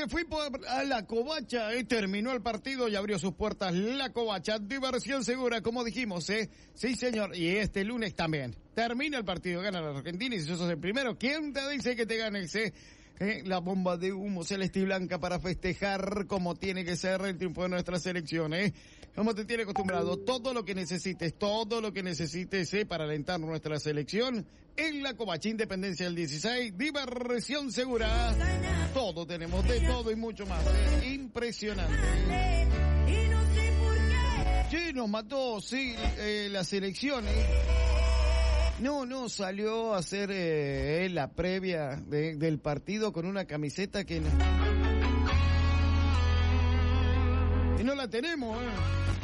me fui a la Covacha, terminó el partido y abrió sus puertas la Covacha, diversión segura, como dijimos, sí señor, y este lunes también. Termina el partido, gana la Argentina y si sos el primero, ¿quién te dice que te ganes, la bomba de humo celeste y blanca para festejar como tiene que ser el triunfo de nuestra selección, como te tiene acostumbrado, todo lo que necesites para alentar nuestra selección en la Covacha Independencia del 16, diversión segura, todo tenemos, de todo y mucho más, impresionante. Sí, nos mató, sí, la selección, No, salió a hacer la previa del partido con una camiseta que no la tenemos,